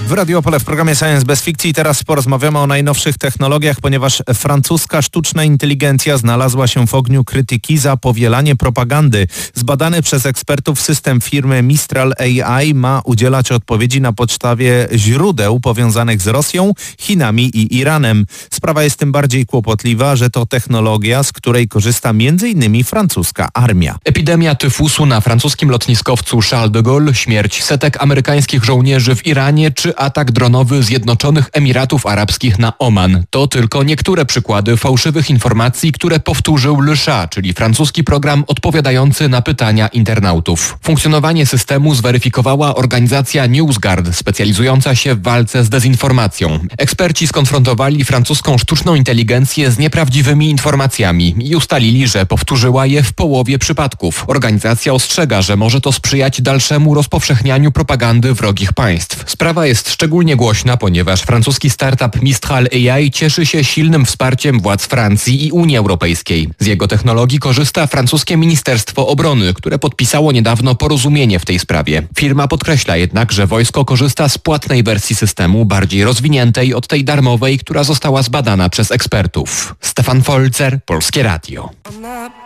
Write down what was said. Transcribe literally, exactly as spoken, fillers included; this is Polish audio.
W Radio Opole w programie Science bez fikcji. Teraz porozmawiamy o najnowszych technologiach, ponieważ francuska sztuczna inteligencja znalazła się w ogniu krytyki za powielanie propagandy. Zbadany przez ekspertów system firmy Mistral A I ma udzielać odpowiedzi na podstawie źródeł powiązanych z Rosją, Chinami i Iranem. Sprawa jest tym bardziej kłopotliwa, że to technologia, z której korzysta między innymi francuska armia. Epidemia tyfusu na francuskim lotniskowcu Charles de Gaulle, śmierć setek amerykańskich żołnierzy w Iranie czy atak dronowy Zjednoczonych Emiratów Arabskich na Oman. To tylko niektóre przykłady fałszywych informacji, które powtórzył Le Chat, czyli francuski program odpowiadający na pytania internautów. Funkcjonowanie systemu zweryfikowała organizacja NewsGuard, specjalizująca się w walce z dezinformacją. Eksperci skonfrontowali francuską sztuczną inteligencję z nieprawdziwymi informacjami i ustalili, że powtórzyła je w połowie przypadków. Organizacja ostrzega, że może to sprzyjać dalszemu rozpowszechnianiu propagandy wrogich państw. Sprawa jest szczególnie głośna, ponieważ francuski startup Mistral A I cieszy się silnym wsparciem władz Francji i Unii Europejskiej. Z jego technologii korzysta francuskie Ministerstwo Obrony, które podpisało niedawno porozumienie w tej sprawie. Firma podkreśla jednak, że wojsko korzysta z płatnej wersji systemu, bardziej rozwiniętej od tej darmowej, która została zbadana przez ekspertów. Stefan Folzer, Polskie Radio.